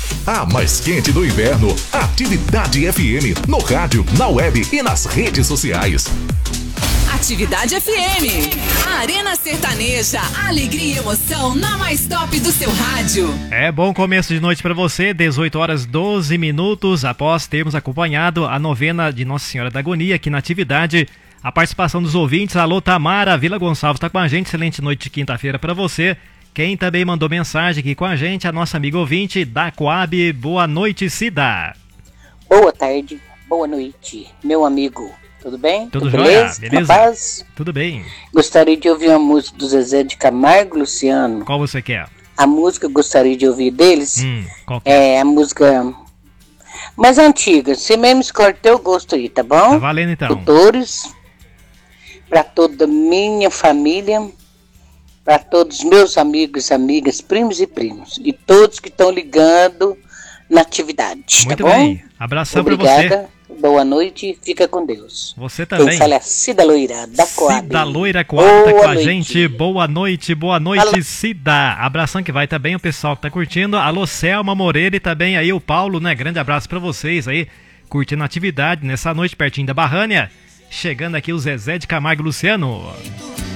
A mais quente do inverno, Atividade FM, no rádio, na web e nas redes sociais. Atividade FM, a Arena Sertaneja, alegria e emoção na mais top do seu rádio. É bom começo de noite para você, 18 horas 12 minutos, após termos acompanhado a novena de Nossa Senhora da Agonia aqui na Atividade. A participação dos ouvintes, alô Tamara, Vila Gonçalves está com a gente, excelente noite de quinta-feira para você. Quem também mandou mensagem aqui com a gente, a nossa amiga ouvinte da Coab. Boa noite, Cida. Boa tarde, boa noite, meu amigo. Tudo bem? Tudo jóia? Beleza? Paz? Tudo bem. Gostaria de ouvir uma música do Zezé de Camargo e Luciano. Qual você quer? A música que eu gostaria de ouvir deles qual que é? A música mais antiga. Você mesmo escolhe teu gosto aí, tá bom? Tá valendo então. Doutores, para toda a minha família, para todos os meus amigos, amigas, primos e primos. E todos que estão ligando na atividade. Muito tá bem. Bom? Abração para Obrigada. você. Boa noite, fica com Deus. Você também. Quem fala é a Cida Loira, da Coab. Cida Loira Coab tá com a gente. Boa noite, Alô. Cida. Abração que vai também o pessoal que tá curtindo. Alô, Selma Moreira e também aí o Paulo, né? Grande abraço para vocês aí, curtindo a atividade nessa noite pertinho da Barrânia. Chegando aqui o Zezé de Camargo e Luciano.